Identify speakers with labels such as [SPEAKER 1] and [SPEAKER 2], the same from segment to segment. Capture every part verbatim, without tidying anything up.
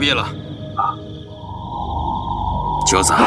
[SPEAKER 1] 毕了。九子，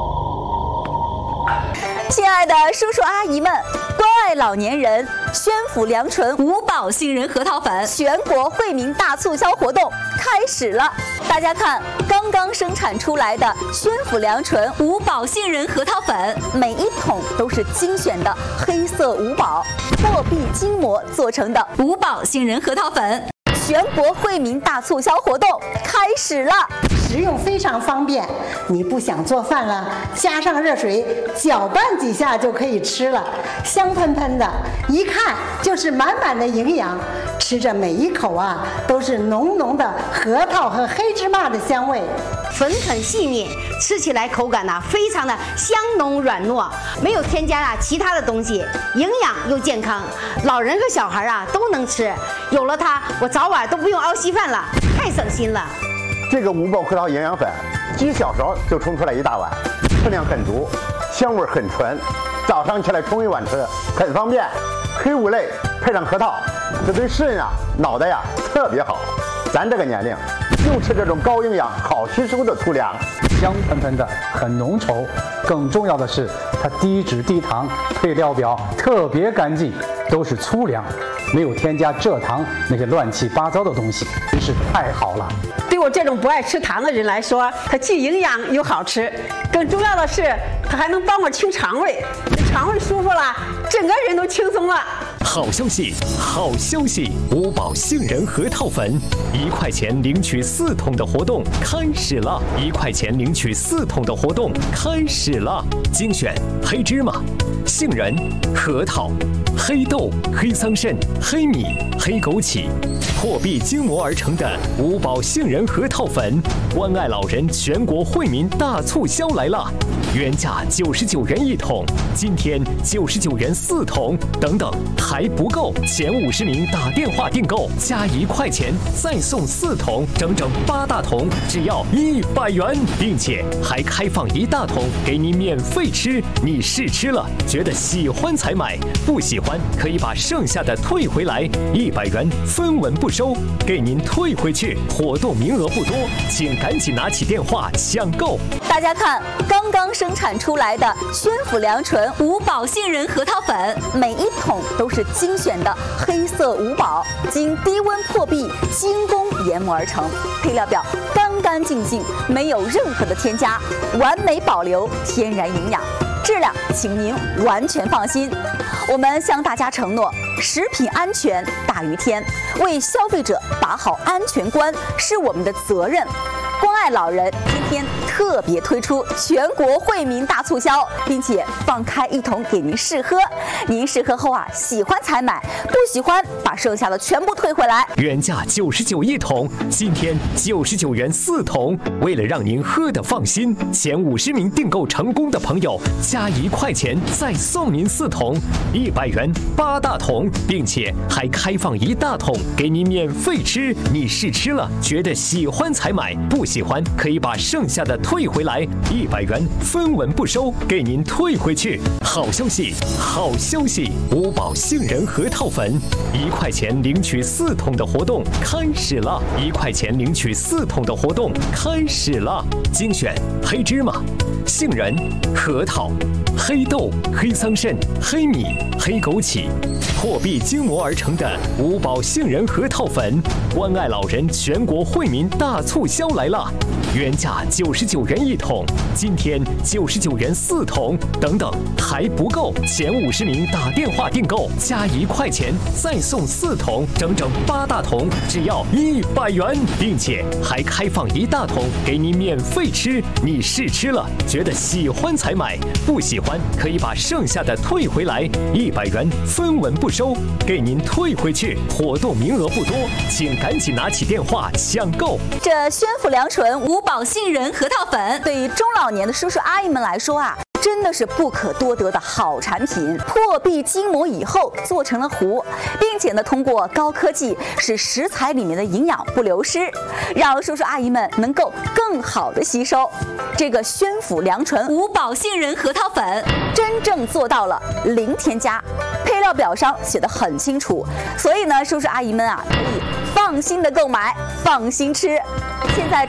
[SPEAKER 2] 亲爱的叔叔阿姨们，关爱老年人，宣府良醇五宝杏仁核桃粉全国惠民大促销活动开始了。大家看，刚刚生产出来的宣府良醇五宝杏仁核桃粉，每一桶都是精选的黑色五宝破壁筋膜做成的五宝杏仁核桃粉。全国惠民大促销活动开始了，
[SPEAKER 3] 食用非常方便。你不想做饭了，加上热水搅拌几下就可以吃了，香喷喷的，一看就是满满的营养。吃着每一口啊，都是浓浓的核桃和黑芝麻的香味，
[SPEAKER 4] 粉很细腻，吃起来口感呢、啊、非常的香浓软糯，没有添加啊其他的东西，营养又健康，老人和小孩啊都能吃。有了它，我早晚都不用熬稀饭了，太省心了。
[SPEAKER 5] 这个五宝核桃营养粉，几小勺就冲出来一大碗，分量很足，香味很纯，早上起来冲一碗吃，很方便。黑五类配上核桃，这对肾啊、脑袋呀特别好。咱这个年龄，就吃这种高营养、好吸收的粗粮，
[SPEAKER 6] 香喷喷的，很浓稠。更重要的是，它低脂低糖，配料表特别干净，都是粗粮，没有添加蔗糖那些乱七八糟的东西，真是太好了。
[SPEAKER 7] 对我这种不爱吃糖的人来说，它既营养又好吃，更重要的是，它还能帮我清肠胃，肠胃舒服了，整个人都轻松了。
[SPEAKER 8] 好消息，好消息！五宝杏仁核桃粉，一块钱领取四桶的活动开始了！一块钱领取四桶的活动开始了！精选黑芝麻、杏仁、核桃、黑豆、黑桑葚、黑米、黑枸杞，破壁筋膜而成的五宝杏仁核桃粉，关爱老人全国惠民大促销来了！原价九十九元一桶，今天九十九元四桶，等等还不够，前五十名打电话订购加一块钱再送四桶，整整八大桶，只要一百元，并且还开放一大桶给你免费吃。你试吃了，觉得喜欢才买，不喜欢可以把剩下的退回来，一百元分文不收，给您退回去。活动名额不多，请赶紧拿起电话抢购。
[SPEAKER 2] 大家看，刚刚生产出来的宣府良醇五宝杏仁核桃粉，每一桶都是精选的黑色五宝，经低温破壁精工研磨而成，配料表干干净净，没有任何的添加，完美保留天然营养，质量请您完全放心。我们向大家承诺，食品安全大于天，为消费者把好安全关是我们的责任。关爱老人今天特别推出全国惠民大促销，并且放开一桶给您试喝，您试喝后啊，喜欢才买，不喜欢把剩下的全部退回来。
[SPEAKER 8] 原价九十九一桶，今天九十九元四桶。为了让您喝得放心，前五十名订购成功的朋友加一块钱再送您四桶，一百元八大桶，并且还开放一大桶给您免费吃。你试吃了，觉得喜欢才买，不喜欢可以把剩下的退回来，一百元分文不收，给您退回去。好消息，好消息！五宝杏仁核桃粉，一块钱领取四桶的活动开始了！一块钱领取四桶的活动开始了！精选黑芝麻、杏仁、核桃、黑豆、黑桑葚、黑米、黑枸杞，破壁筋膜而成的五宝杏仁核桃粉，关爱老人全国惠民大促销来了！原价九十九元一桶，今天九十九元四桶，等等还不够，前五十名打电话订购加一块钱再送四桶，整整八大桶，只要一百元，并且还开放一大桶给你免费吃。你试吃了，觉得喜欢才买，不喜欢可以把剩下的退回来，一百元分文不收，给您退回去。活动名额不多，请赶紧拿起电话抢购。
[SPEAKER 2] 这宣府良醇五宝杏仁核桃粉，对于中老年的叔叔阿姨们来说啊，真的是不可多得的好产品。破壁筋膜以后做成了糊，并且呢，通过高科技使食材里面的营养不流失，让叔叔阿姨们能够更好的吸收。这个宣府良醇五宝杏仁核桃粉真正做到了零添加，配料表上写得很清楚，所以呢，叔叔阿姨们啊可以放心的购买，放心吃。现在